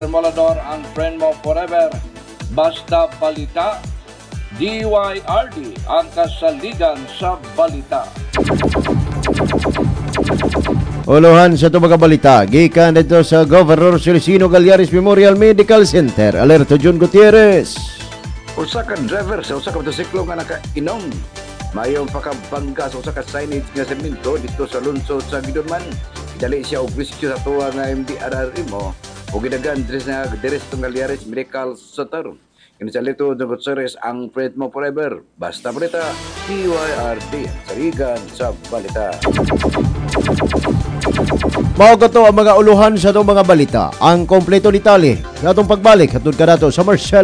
Molador ang friend mo forever. Basta balita, DYRD ang kasaligan sa balita. Uluhan sa itong mga balita, gikan dito sa Governor Celestino Gallaris Memorial Medical Center. Alerto John Gutierrez. Usa ka driver sa usa ka motosiklo nga nakainom. Mayong pakabangga sa usa ka signage nga semento dito sa lungsod sa Gidonman. Dali siya og rescue sa tuwa nga MDRRM mo o gidagan tres na Deres Gallaris Medical Center. Kinisalito ng Gutierrez ang friend mo forever. Basta balita, DYRD, saligan sa balita. Mao to ang mga uluhan sa itong mga balita. Ang kompleto detalye ng atong pagbalik hatod ka nato sa Marcel